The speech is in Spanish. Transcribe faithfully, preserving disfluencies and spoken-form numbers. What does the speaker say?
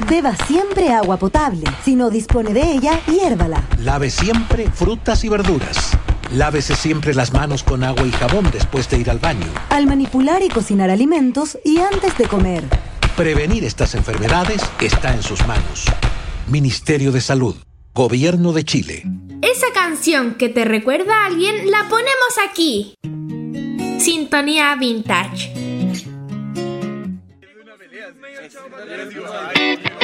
Beba siempre agua potable. Si no dispone de ella, hiérvala. Lave siempre frutas y verduras. Lávese siempre las manos con agua y jabón después de ir al baño. Al manipular y cocinar alimentos y antes de comer. Prevenir estas enfermedades está en sus manos. Ministerio de Salud. Gobierno de Chile. Esa canción que te recuerda a alguien la ponemos aquí. Sintonía Vintage.